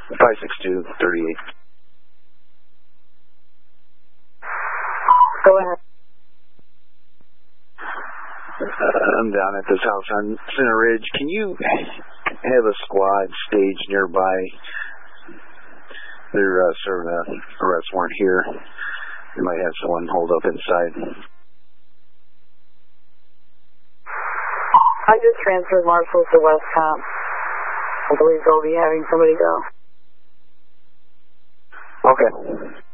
562-38. Go ahead. I'm down at this house on Center Ridge. Can you have a squad stage nearby? Their serving the arrest warrant here. You might have someone hold up inside. I just transferred marshals to West Top. I believe they'll be having somebody go. Okay.